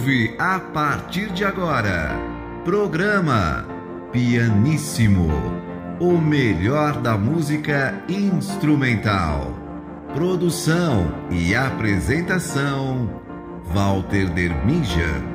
ouve a partir de agora. Programa Pianíssimo, o melhor da música instrumental. Produção e apresentação, Walter Dermija.